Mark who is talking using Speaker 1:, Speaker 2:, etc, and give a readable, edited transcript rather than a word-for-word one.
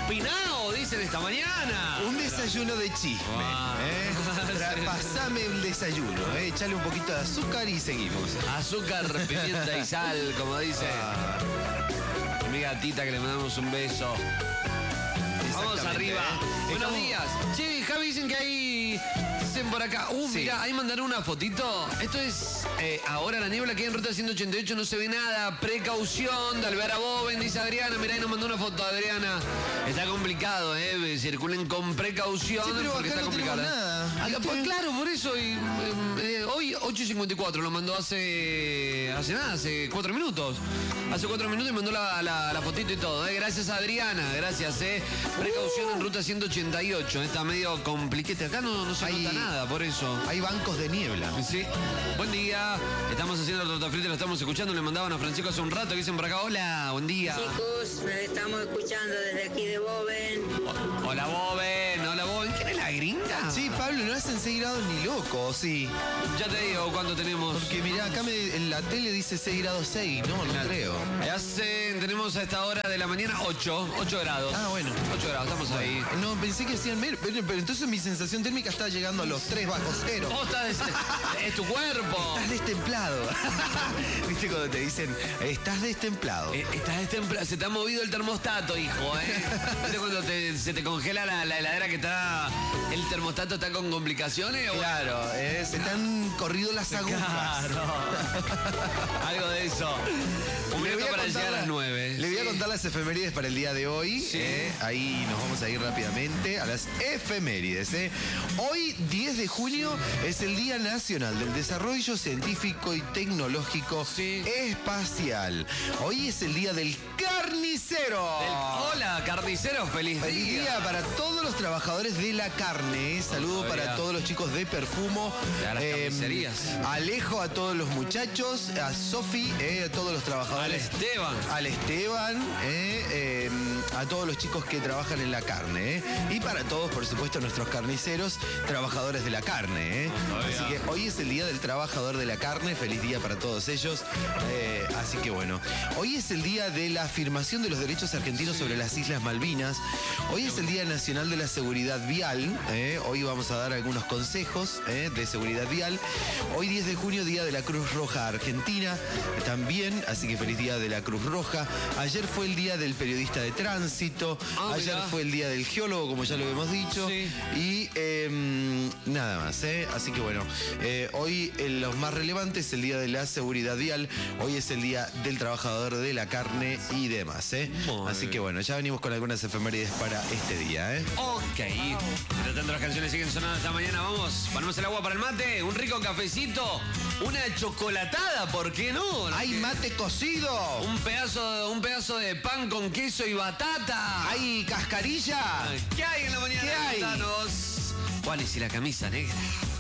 Speaker 1: empinado, dicen esta mañana.
Speaker 2: Un desayuno de chisme. Pasame el desayuno. Echale un poquito de azúcar y seguimos.
Speaker 1: Azúcar, pimienta y sal, como dice mi gatita, que le mandamos un beso. Vamos arriba. Buenos días. Che, Javi, dicen que hay... Dicen por acá.
Speaker 2: Sí.
Speaker 1: Mirá, ahí mandaron una fotito. Esto es ahora la niebla que hay en ruta 188, no se ve nada. Precaución de Alvear a Boven, dice Adriana. Mirá, ahí nos mandó una foto, Adriana. Está complicado, circulen con precaución,
Speaker 2: Sí, pero
Speaker 1: porque
Speaker 2: acá
Speaker 1: está
Speaker 2: no
Speaker 1: complicado.
Speaker 2: tenemos nada.
Speaker 1: Acá, pues, claro, por eso. Hoy 8:54 lo mandó hace 4 minutos. Hace 4 minutos y mandó la fotito y todo. Gracias, Adriana. Gracias, Precaución en ruta 188. Está medio compliquete. Acá no se nota nada, por eso.
Speaker 2: Hay bancos de niebla.
Speaker 1: Sí. Buen día. Estamos haciendo el torta frita, lo estamos escuchando. Le mandaban a Francisco hace un rato que dicen por acá. Hola, buen día.
Speaker 3: Chicos, nos estamos escuchando desde aquí de Boven.
Speaker 1: Hola, Boven. Hola, Boven. ¿Quién es la gringa?
Speaker 2: Sí, Pablo, no hacen 6 grados ni loco, sí.
Speaker 1: Ya te digo cuánto tenemos.
Speaker 2: Porque mirá, acá en la tele dice 6 grados 6. No creo.
Speaker 1: Tenemos a esta hora de la mañana 8 grados.
Speaker 2: Ah, bueno.
Speaker 1: 8 grados, estamos ahí.
Speaker 2: No, pensé que hacían menos, pero entonces mi sensación térmica está llegando a los 3 bajo cero.
Speaker 1: Vos es tu cuerpo.
Speaker 2: Estás destemplado. ¿Viste cuando te dicen, estás destemplado?
Speaker 1: Estás destemplado. Se te ha movido el termostato, hijo, ¿Viste cuando se te congela la heladera que está... ¿El termostato está con complicaciones?
Speaker 2: Claro, se te han corrido las agujas.
Speaker 1: Claro. Algo de eso. Un minuto para llegar a las 9.
Speaker 2: Le voy a contar las efemérides para el día de hoy.
Speaker 1: Sí.
Speaker 2: Ahí nos vamos a ir rápidamente a las efemérides. Hoy, 10 de junio, es el Día Nacional del Desarrollo Científico y Tecnológico Espacial. Hoy es el Día del Carnicero.
Speaker 1: Hola, carnicero, feliz
Speaker 2: día para todos los trabajadores de la carne. Saludo para todos los chicos de Perfumo.
Speaker 1: De las carnicerías.
Speaker 2: Alejo a todos los muchachos, a Sofi, a todos los trabajadores. Al Esteban, a todos los chicos que trabajan en la carne. Y para todos, por supuesto, nuestros carniceros, trabajadores de la carne. Así que hoy es el Día del Trabajador de la Carne. Feliz día para todos ellos. Así que bueno, hoy es el día de la afirmación de los derechos argentinos sobre las Islas Malvinas. Hoy es el Día Nacional de la Seguridad Vial. Hoy vamos a dar algunos consejos de seguridad vial. Hoy 10 de junio, Día de la Cruz Roja Argentina también, así que feliz Día de la Cruz Roja. Ayer fue el Día del Periodista de Tránsito. Ayer fue el Día del Geólogo, como ya lo hemos dicho.
Speaker 1: Sí.
Speaker 2: Y nada más, así que bueno, hoy los más relevantes, el Día de la Seguridad Vial. Hoy es el Día del Trabajador de la Carne y demás, Así que bueno, ya venimos con algunas efemérides para este día,
Speaker 1: Ok. Mientras tanto las canciones siguen sonando esta mañana, vamos. Ponemos el agua para el mate, un rico cafecito, una chocolatada, ¿por qué no?
Speaker 2: ¡Hay mate cocido!
Speaker 1: Un pedazo de pan con queso y batata.
Speaker 2: ¡Hay cascarilla!
Speaker 1: ¿Qué hay en la mañana?
Speaker 2: ¿Qué hay?
Speaker 1: Contanos. ¿Cuál es la camisa negra?